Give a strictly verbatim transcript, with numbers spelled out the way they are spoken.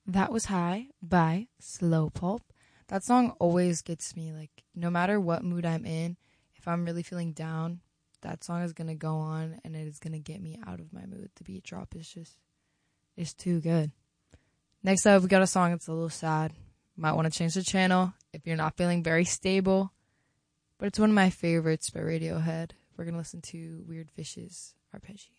That was High by Slow Pulp. That song always gets me, like, no matter what mood I'm in, if I'm really feeling down, that song is going to go on and it is going to get me out of my mood. The beat drop is just, it's too good. Next up, we got a song that's a little sad. Might want to change the channel if you're not feeling very stable. But it's one of my favorites by Radiohead. We're going to listen to Weird Fishes, Arpeggi.